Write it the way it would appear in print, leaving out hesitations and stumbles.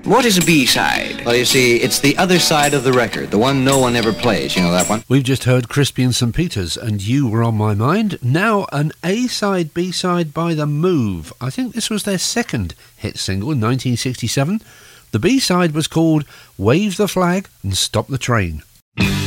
What is a B-side? Well, you see, it's the other side of the record, the one no one ever plays. You know that one? We've just heard Crispy and St. Peters, and You Were On My Mind. Now an A-side, B-side by The Move. I think this was their second hit single in 1967. The B-side was called Wave the Flag and Stop the Train.